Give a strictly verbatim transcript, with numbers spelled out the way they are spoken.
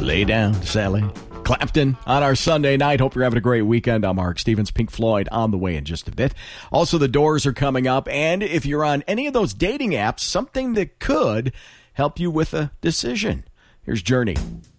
Lay down, Sally. Clapton on our Sunday night. Hope you're having a great weekend. I'm Mark Stevens. Pink Floyd on the way in just a bit. Also, the Doors are coming up. And if you're on any of those dating apps, something that could help you with a decision. Here's Journey.